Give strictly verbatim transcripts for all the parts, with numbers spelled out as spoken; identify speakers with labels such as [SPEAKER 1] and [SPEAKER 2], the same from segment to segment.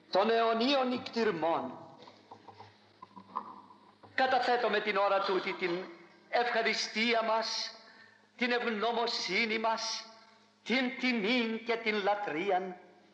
[SPEAKER 1] των αιωνίων νικτυρμών. Καταθέτω με την ώρα τούτη την ευχαριστία μας, την ευγνωμοσύνη μας, την τιμή και την λατρείαν.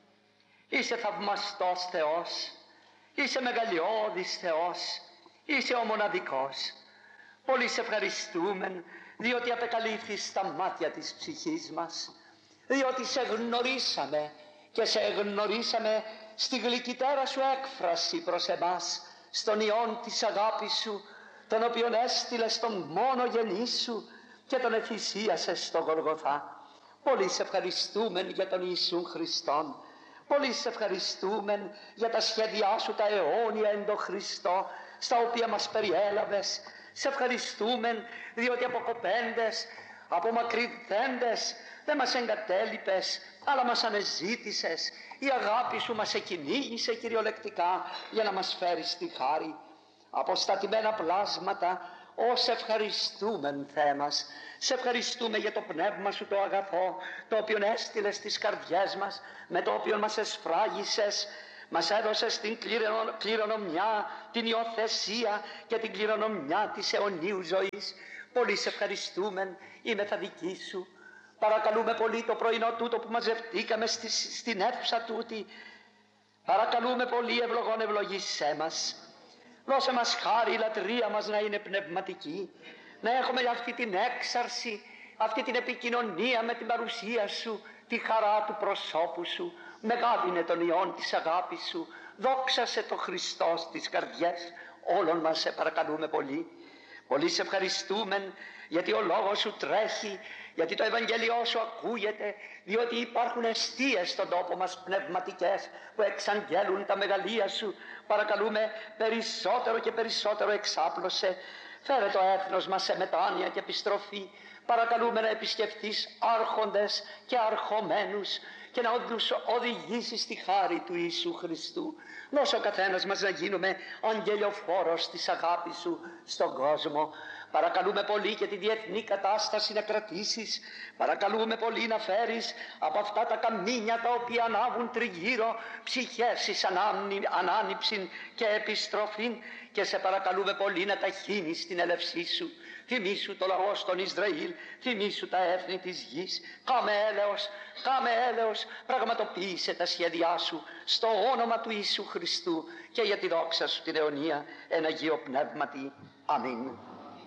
[SPEAKER 1] Είσαι θαυμαστός Θεός, είσαι μεγαλειώδης Θεός, είσαι ο μοναδικός. Πολύ σε ευχαριστούμε, διότι απεκαλύφθης στα μάτια της ψυχής μας, διότι σε γνωρίσαμε και σε γνωρίσαμε στη γλυκυτέρα σου έκφραση προς εμάς, στον Υιόν της αγάπης σου, τον οποίον έστειλες στον μόνο γενή σου και τον εθυσίασες στο Γολγοθά. Πολύ σε ευχαριστούμε για τον Ιησούν Χριστόν. Πολύ σε ευχαριστούμε για τα σχέδιά σου τα αιώνια εν το Χριστό, στα οποία μας περιέλαβες. Σε ευχαριστούμε διότι από κοπέντες, από μακριδέντες δεν μας εγκατέλειπες, αλλά μας ανεζήτησες. Η αγάπη σου μας εκυνήγησε κυριολεκτικά για να μας φέρεις τη χάρη. Από στατημένα πλάσματα, Ω σε ευχαριστούμε Θεέ μας, σε ευχαριστούμε για το πνεύμα σου το αγαθό, το οποίο έστειλες στις καρδιές μας, με το οποίο μας εσφράγισες, μας έδωσες την κληρονομιά, την υιοθεσία και την κληρονομιά της αιωνίου ζωής. Πολύ σε ευχαριστούμε, είμαι θα δική σου. Παρακαλούμε πολύ το πρωινό τούτο που μαζευτήκαμε στη, στην αίθουσα τούτη. Παρακαλούμε πολύ, ευλογών ευλογήσέ μας. Δώσε μας χάρη, η λατρεία μας να είναι πνευματική, να έχουμε αυτή την έξαρση, αυτή την επικοινωνία με την παρουσία σου, τη χαρά του προσώπου σου. Μεγάλη είναι τον Υιόν της αγάπης σου. Δόξασε το Χριστό στις καρδιές όλων μας, σε παρακαλούμε πολύ. Πολύ σε ευχαριστούμε γιατί ο λόγος σου τρέχει, γιατί το Ευαγγέλιό σου ακούγεται, διότι υπάρχουν εστίες στον τόπο μας πνευματικές που εξαγγέλουν τα μεγαλεία σου. Παρακαλούμε περισσότερο και περισσότερο εξάπλωσε. Φέρε το έθνος μας σε μετάνοια και επιστροφή. Παρακαλούμε να επισκεφτείς άρχοντες και αρχομένους και να τους οδηγήσεις στη χάρη του Ιησού Χριστού. Δώσε ο καθένας μας να γίνουμε αγγελιοφόρος της αγάπης σου στον κόσμο. Παρακαλούμε πολύ και τη διεθνή κατάσταση να κρατήσεις. Παρακαλούμε πολύ να φέρεις από αυτά τα καμίνια τα οποία ανάβουν τριγύρω ψυχές εις ανάνυψην και επιστροφήν, και σε παρακαλούμε πολύ να ταχύνεις την έλευσή σου. Θυμήσου το λαό στον Ισραήλ, θυμήσου τα έθνη της γης. Κάμε έλεος, κάμε έλεος, πραγματοποίησε τα σχέδιά σου στο όνομα του Ιησού Χριστού και για τη δόξα σου την αιωνία εν Αγίο Πνεύματι. Αμήν.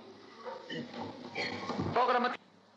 [SPEAKER 1] Πρόγραμμα.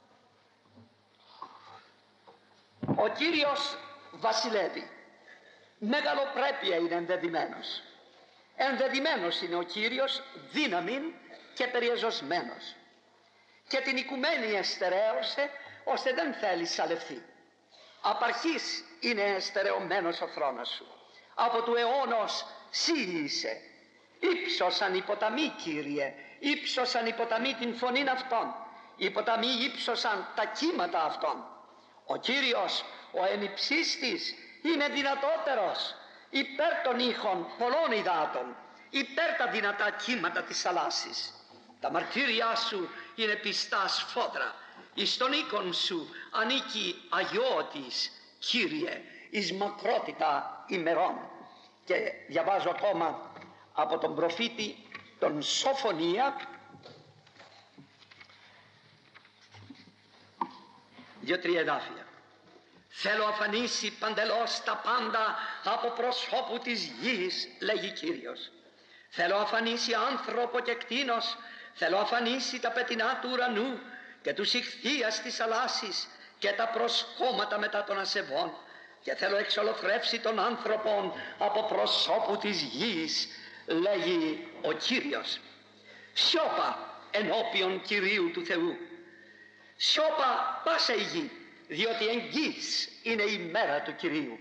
[SPEAKER 1] Ο Κύριος βασιλεύει. Μεγαλοπρέπεια είναι ενδεδειμένος. Ενδεδειμένος είναι ο Κύριος, δύναμην και περιεζωσμένος. Και την οικουμένη εστερέωσε, ώστε δεν θέλει σαλευθεί. Απαρχής είναι εστερεωμένος ο θρόνος σου. Από του αιώνος σύ είσαι. Ήψωσαν οι ποταμοί, Κύριε, ήψωσαν οι ποταμοί την φωνήν αυτών. Οι ποταμοί ύψωσαν τα κύματα αυτών. Ο Κύριος, ο ενυψίστης, είναι δυνατότερος υπέρ των ήχων πολλών υδάτων, υπέρ τα δυνατά κύματα της θαλάσσης. Τα μαρτύρια σου είναι πιστά σφόδρα, εις τον οίκον σου ανήκει αγιώτης, Κύριε, εις μακρότητα ημερών. Και διαβάζω ακόμα από τον προφήτη τον Σοφονία, δύο-τρία εδάφια. Θέλω αφανίσει παντελώς τα πάντα από προσώπου της γης, λέγει Κύριος. Θέλω αφανίσει άνθρωπο και κτήνος, θέλω αφανίσει τα πετεινά του ουρανού και τους ηχθείας της θαλάσσης και τα προσκόμματα μετά των ασεβών, και θέλω εξολοθρεύσει τον άνθρωπον από προσώπου της γης, λέγει ο Κύριος. Σιώπα ενώπιον Κυρίου του Θεού. Σιώπα πάσα η γη, διότι εγγύς είναι η μέρα του Κυρίου.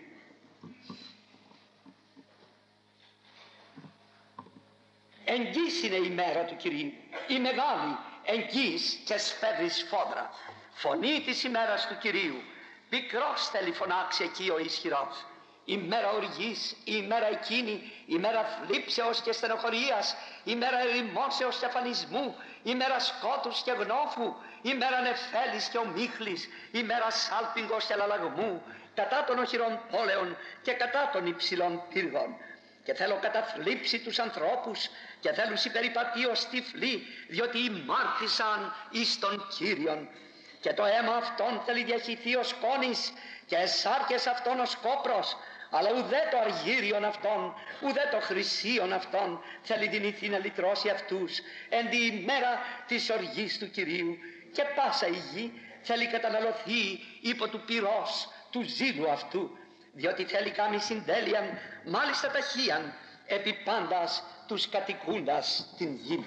[SPEAKER 1] Εγγύς είναι η μέρα του Κυρίου, η μεγάλη εγγύς και σφαίρει σφόδρα. Φωνή της ημέρας του Κυρίου, πικρός θέλει φωνάξει εκεί ο ισχυρός. Η μέρα οργής, η μέρα εκείνη, η μέρα θλίψεως και στενοχωρίας, η μέρα ερημώσεως και αφανισμού, η μέρα σκότους και γνώφου, η μέρα νεφέλης και ομίχλης, η μέρα σάλπιγγος και λαλαγμού, κατά των οχυρών πόλεων και κατά των υψηλών πύργων. Και θέλω καταθλίψει τους ανθρώπους και θέλουσι περιπατίως τυφλοί, διότι ημάρτησαν εις τον Κύριον. Και το αίμα αυτών θέλει διαχυθεί ως σκόνης και εσάρκες αυτών ως κόπρος, αλλά ουδέ το αργύριον αυτών, ουδέ το χρυσίον αυτών θέλει δυνηθεί να λυτρώσει αυτούς εν τη ημέρα της οργής του Κυρίου. Και πάσα η γη θέλει καταναλωθεί υπό του πυρός του ζήλου αυτού, διότι θέλει κάνει συντέλειαν μάλιστα ταχύαν επί πάντας τους κατοικούντας την γη.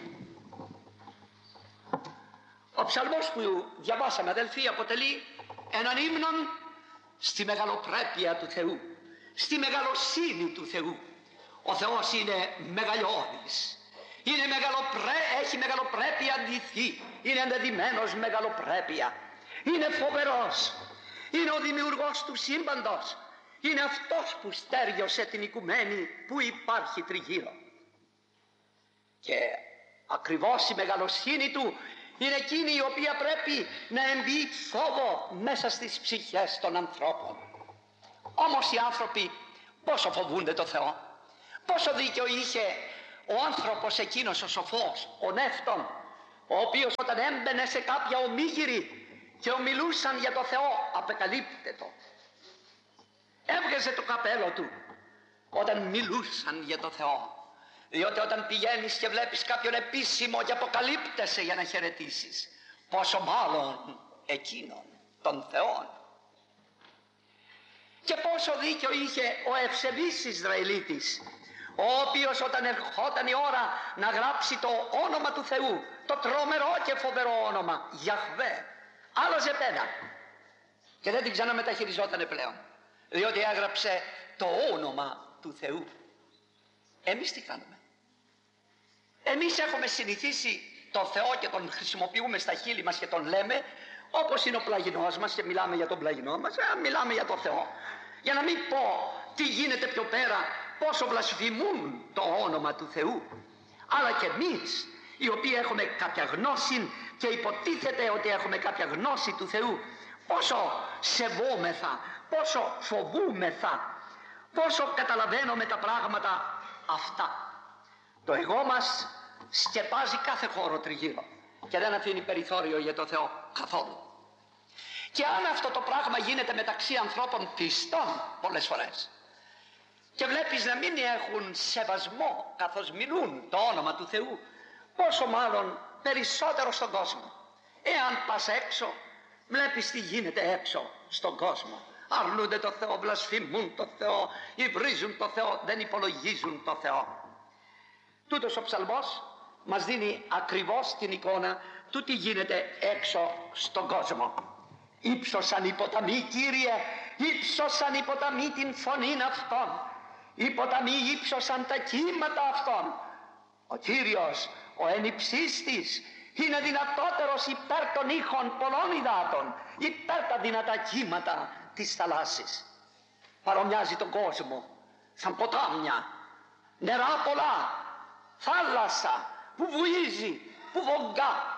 [SPEAKER 1] Ο ψαλμός που διαβάσαμε, αδελφοί, αποτελεί έναν ύμνον στη μεγαλοπρέπεια του Θεού, στη μεγαλοσύνη του Θεού. Ο Θεός είναι μεγαλειώδης, είναι μεγαλοπρέ, έχει μεγαλοπρέπεια ντυθεί, είναι ενδεδειμένος μεγαλοπρέπεια, είναι φοβερός, είναι ο δημιουργός του σύμπαντος, είναι αυτός που στέριωσε την οικουμένη που υπάρχει τριγύρω. Και ακριβώς η μεγαλοσύνη του είναι εκείνη η οποία πρέπει να εμπεί φόβο μέσα στις ψυχές των ανθρώπων. Όμως οι άνθρωποι πόσο φοβούνται το Θεό, πόσο δίκιο είχε ο άνθρωπος εκείνος ο σοφός, ο Νεύτων, ο οποίος όταν έμπαινε σε κάποια ομίγυρη και ομιλούσαν για το Θεό, απεκαλύπτε το, έβγαζε το καπέλο του όταν μιλούσαν για το Θεό. Διότι όταν πηγαίνεις και βλέπεις κάποιον επίσημο και αποκαλύπτεσαι για να χαιρετήσεις, πόσο μάλλον εκείνον των Θεών. Και πόσο δίκιο είχε ο ευσεβής Ισραηλίτης, ο οποίος όταν ερχόταν η ώρα να γράψει το όνομα του Θεού, το τρομερό και φοβερό όνομα Γιαχβέ, άλλαζε πένα και δεν την ξαναμεταχειριζότανε πλέον, διότι έγραψε το όνομα του Θεού. Εμείς τι κάνουμε? Εμείς έχουμε συνηθίσει τον Θεό και τον χρησιμοποιούμε στα χείλη μας και τον λέμε όπως είναι ο πλαγινός μας και μιλάμε για τον πλαγινό μας, α, μιλάμε για τον Θεό. Για να μην πω τι γίνεται πιο πέρα, πόσο βλασφημούν το όνομα του Θεού. Αλλά και εμείς οι οποίοι έχουμε κάποια γνώση και υποτίθεται ότι έχουμε κάποια γνώση του Θεού, πόσο σεβόμεθα, πόσο φοβούμεθα, πόσο καταλαβαίνουμε τα πράγματα αυτά. Το εγώ μας σκεπάζει κάθε χώρο τριγύρω και δεν αφήνει περιθώριο για το Θεό καθόλου. Και αν αυτό το πράγμα γίνεται μεταξύ ανθρώπων πιστών πολλές φορές και βλέπεις να μην έχουν σεβασμό καθώς μιλούν το όνομα του Θεού, πόσο μάλλον περισσότερο στον κόσμο. Εάν πας έξω βλέπεις τι γίνεται έξω στον κόσμο. Αρνούνται το Θεό, βλασφημούν το Θεό, υβρίζουν το Θεό, δεν υπολογίζουν το Θεό. Τούτος ο ψαλμός μας δίνει ακριβώς την εικόνα του τι γίνεται έξω στον κόσμο. Ήψωσαν οι ποταμοί, Κύριε, ήψωσαν οι ποταμοί την φωνήν αυτών. Οι ποταμοί ύψωσαν τα κύματα αυτών. Ο Κύριος, ο ενυψίστης, είναι δυνατότερος υπέρ των ήχων πολλών υδάτων, υπέρ τα δυνατά κύματα της θαλάσσης. Παρομοιάζει τον κόσμο σαν ποτάμια, νερά πολλά, θάλασσα που βουίζει, που βογκά.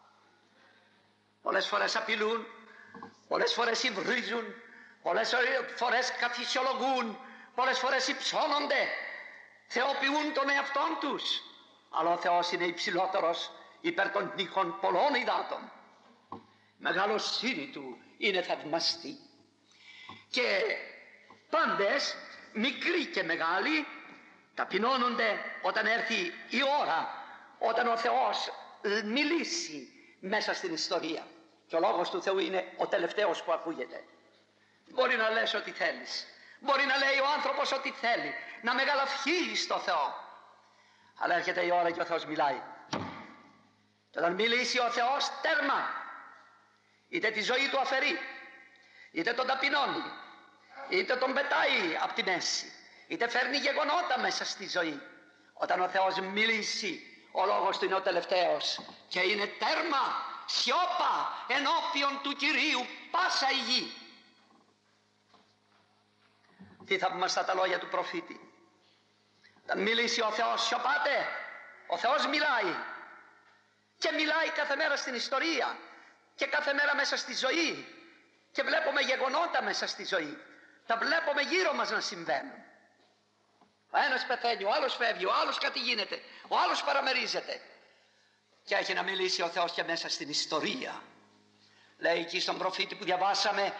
[SPEAKER 1] Πολλές φορές απειλούν, πολλές φορές υβρίζουν, πολλές φορές καθησιολογούν, πολλές φορές υψώνονται, θεοποιούν τον εαυτόν τους. Αλλά ο Θεός είναι υψηλότερος υπέρ των νύχων πολλών υδάτων. Μεγαλοσύνη του είναι θαυμαστή. Και πάντες, μικροί και μεγάλοι, ταπεινώνονται όταν έρθει η ώρα, όταν ο Θεός μιλήσει μέσα στην ιστορία. Και ο λόγος του Θεού είναι ο τελευταίος που ακούγεται. Μπορεί να λες ό,τι θέλεις, μπορεί να λέει ο άνθρωπος ό,τι θέλει, να μεγαλαυχεί στο Θεό, αλλά έρχεται η ώρα και ο Θεός μιλάει. Και όταν μιλήσει ο Θεός, τέρμα, είτε τη ζωή του αφαιρεί, είτε τον ταπεινώνει, είτε τον πετάει από τη μέση, είτε φέρνει γεγονότα μέσα στη ζωή. Όταν ο Θεός μιλήσει, ο λόγος του είναι ο τελευταίος και είναι τέρμα, σιώπα ενώπιον του Κυρίου πάσα η γη. Τι θαυμαστά τα λόγια του προφήτη. Όταν μιλήσει ο Θεός, σιωπάτε. Ο Θεός μιλάει και μιλάει κάθε μέρα στην ιστορία και κάθε μέρα μέσα στη ζωή και βλέπουμε γεγονότα μέσα στη ζωή. Τα βλέπουμε γύρω μας να συμβαίνουν. Ο ένας πεθαίνει, ο άλλος φεύγει, ο άλλος κάτι γίνεται, ο άλλος παραμερίζεται. Και έχει να μιλήσει ο Θεός και μέσα στην ιστορία. Λέει εκεί στον προφήτη που διαβάσαμε,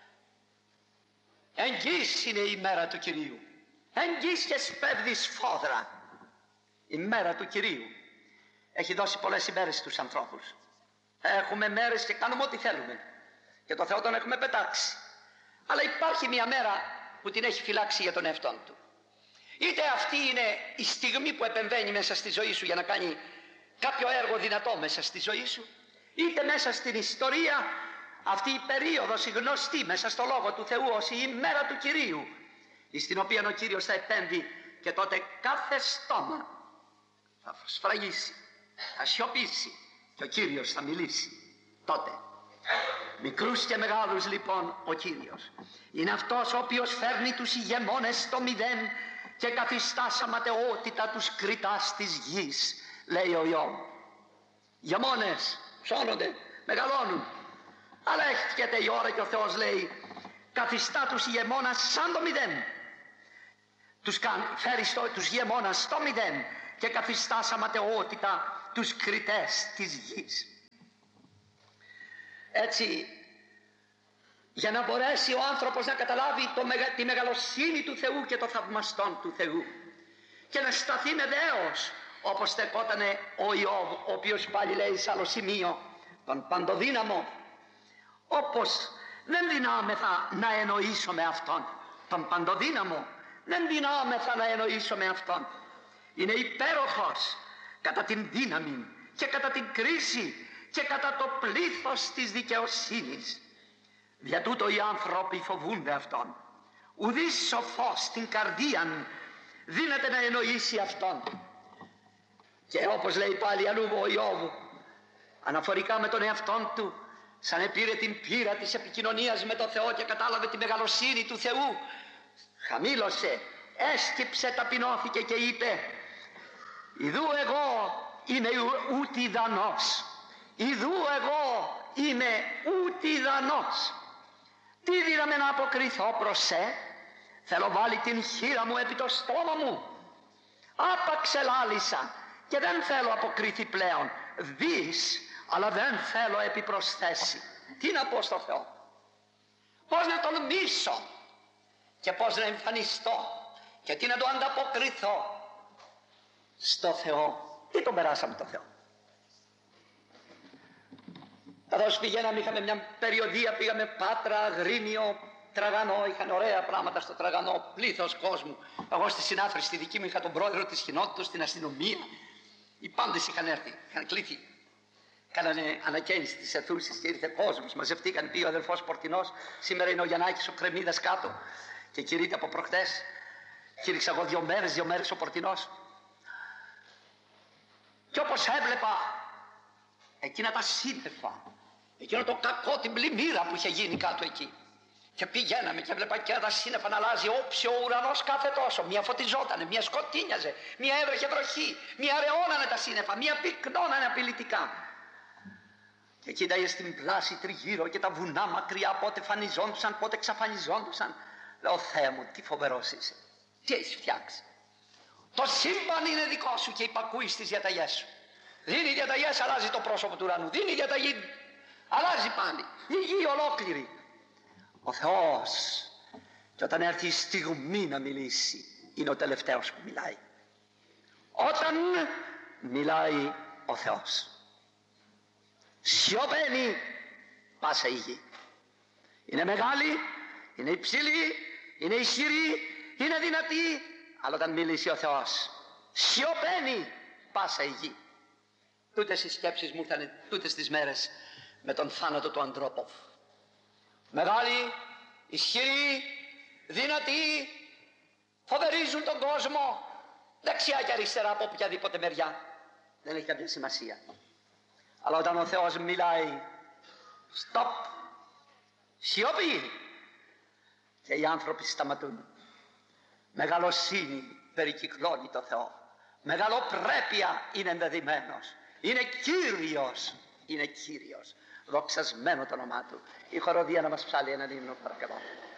[SPEAKER 1] εγγύς είναι η μέρα του Κυρίου. Εγγύς και σπέβδει σφόδρα. Η μέρα του Κυρίου. Έχει δώσει πολλές ημέρες στους ανθρώπους. Έχουμε μέρες και κάνουμε ό,τι θέλουμε. Και το Θεό τον έχουμε πετάξει. Αλλά υπάρχει μια μέρα που την έχει φυλάξει για τον εαυτόν του. Είτε αυτή είναι η στιγμή που επεμβαίνει μέσα στη ζωή σου για να κάνει κάποιο έργο δυνατό μέσα στη ζωή σου, είτε μέσα στην ιστορία αυτή η περίοδος η γνωστή μέσα στο Λόγο του Θεού ως η μέρα του Κυρίου, στην οποία ο Κύριος θα επέμβει και τότε κάθε στόμα θα σφραγίσει, θα σιωπήσει και ο Κύριος θα μιλήσει τότε. Μικρούς και μεγάλους λοιπόν ο Κύριος είναι αυτός ο οποίος φέρνει τους ηγεμόνες στο μηδέν και καθιστά σαν ματαιότητα τους κριτάς της γης, λέει ο Ιώβ. Ηγεμόνες ψώνονται, μεγαλώνουν, αλλά έρχεται η ώρα και ο Θεός λέει καθιστά τους ηγεμόνας σαν το μηδέν. Τους φέρει στο, τους ηγεμόνας στο μηδέν και καθιστά σαν ματαιότητα τους κριτές της γης. Έτσι, για να μπορέσει ο άνθρωπος να καταλάβει το, τη μεγαλοσύνη του Θεού και το θαυμαστόν του Θεού και να σταθεί με δέος, όπως στεκότανε ο Ιώβ, ο οποίος πάλι λέει σε άλλο σημείο, τον παντοδύναμο, όπως δεν δυνάμεθα να εννοήσω με αυτόν, τον παντοδύναμο, δεν δυνάμεθα να εννοήσω με αυτόν. Είναι υπέροχος κατά την δύναμη και κατά την κρίση και κατά το πλήθος της δικαιοσύνης. Δια τούτο οι άνθρωποι φοβούνται αυτόν. Ουδής σοφός στην καρδίαν δύναται να εννοήσει αυτόν. Και όπως λέει πάλι αλλού ο Ιώβ, αναφορικά με τον εαυτόν του, σαν επήρε την πείρα της επικοινωνίας με τον Θεό και κατάλαβε τη μεγαλοσύνη του Θεού, χαμήλωσε, έσκυψε, ταπεινώθηκε και είπε, ιδού εγώ είμαι ούτιδανός, ιδού εγώ είμαι ούτιδανός. Τι δύναμαι να αποκριθώ προς σε, θέλω βάλει την χείρα μου επί το στόμα μου. Άπαξ ελάλησα και δεν θέλω αποκριθεί πλέον. Δεις, αλλά δεν θέλω επιπροσθέσει. Τι να πω στο Θεό, πώς να τολμήσω και πώς να εμφανιστώ και τι να το ανταποκριθώ στο Θεό. Τι τον περάσαμε το Θεό. Καθώς πηγαίναμε, είχαμε μια περιοδία, πήγαμε Πάτρα, Αγρίνιο, Τραγανό, είχαν ωραία πράγματα στο Τραγανό, πλήθος κόσμου. Εγώ στη συνάφρηση στη δική μου είχα τον πρόεδρο της κοινότητας, στην αστυνομία. Οι πάντες είχαν έρθει, είχαν κλήθει. Κάνανε ανακαίνιση της αιθούσης και ήρθε κόσμος. Μαζευτήκαν, πήγε ο αδελφός Πορτινός. Σήμερα είναι ο Γιαννάκης ο Κρεμίδας κάτω και κηρύττει από προχτές. Κήρυξα εγώ δύο μέρες, δύο μέρες ο Πορτινός. Και όπως έβλεπα εκείνα τα σύννεφα, εκείνο το κακό, την πλημμύρα που είχε γίνει κάτω εκεί, και πηγαίναμε και έβλεπα και τα σύννεφα να αλλάζει όψη ο ουρανός κάθε τόσο. Μία φωτιζότανε, μία σκοτίνιαζε, μία έβρεχε βροχή, μία ρεώνανε τα σύννεφα, μία πυκνώνανε απειλητικά. Και κοίταγε στην πλάση τριγύρω και τα βουνά μακριά, πότε φανιζόντουσαν, πότε εξαφανιζόντουσαν. Λέω, Θεέ μου, τι φοβερός είσαι, τι έχεις φτιάξει. Το σύμπαν είναι δικό σου και υπακούει στις διαταγές σου. Δίνει διαταγές, αλλάζει το πρόσωπο του ουρανού. Δίνει διαταγή, αλλάζει πάλι. Η γη ολόκληρη. Ο Θεός, και όταν έρθει η στιγμή να μιλήσει, είναι ο τελευταίος που μιλάει. Όταν μιλάει ο Θεός, σιωπαίνει πάσα η γη. Είναι μεγάλη, είναι υψηλή, είναι ισχυρή, είναι δυνατή, αλλά όταν μιλήσει ο Θεός, σιωπαίνει πάσα η γη. Τούτες οι σκέψεις μου ήρθαν τούτες τις μέρες με τον θάνατο του Αντρόποφ. Μεγάλοι, ισχυροί, δυνατοί, φοβερίζουν τον κόσμο δεξιά και αριστερά από οποιαδήποτε μεριά. Δεν έχει καμία σημασία. Αλλά όταν ο Θεός μιλάει, stop, σιωπή, και οι άνθρωποι σταματούν. Μεγαλοσύνη περικυκλώνει το Θεό. Μεγαλοπρέπεια είναι ενδεδειμένος. Είναι Κύριος, είναι Κύριος. Δοξασμένο το όνομά Του. Η χοροδία να μας ψάλει έναν ύμνο, παρακαλώ.